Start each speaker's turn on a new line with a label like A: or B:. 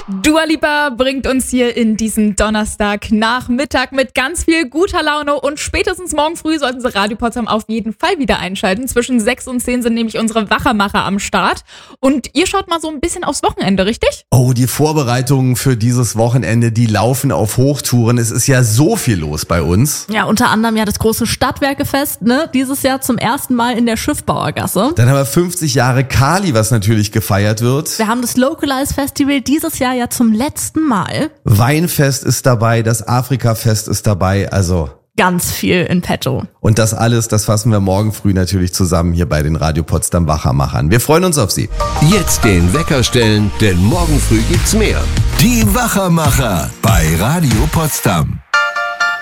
A: Dua Lipa bringt uns hier in diesen Donnerstagnachmittag mit ganz viel guter Laune und spätestens morgen früh sollten Sie Radio Potsdam auf jeden Fall wieder einschalten. Zwischen 6 und 10 sind nämlich unsere Wachermacher am Start und ihr schaut mal so ein bisschen aufs Wochenende, richtig?
B: Oh, die Vorbereitungen für dieses Wochenende, die laufen auf Hochtouren. Es ist ja so viel los bei uns.
C: Ja, unter anderem ja das große Stadtwerkefest, ne? Dieses Jahr zum ersten Mal in der Schiffbauergasse.
B: Dann haben wir 50 Jahre Kali, was natürlich gefeiert wird.
C: Wir haben das Localize Festival dieses Jahr ja zum letzten Mal.
B: Weinfest ist dabei, das Afrika-Fest ist dabei, also
C: Ganz viel in petto.
B: und das alles, das fassen wir morgen früh natürlich zusammen hier bei den Radio Potsdam Wachermachern. Wir freuen uns auf Sie.
D: Jetzt den Wecker stellen, denn morgen früh gibt's mehr.
E: Die Wachermacher bei Radio Potsdam.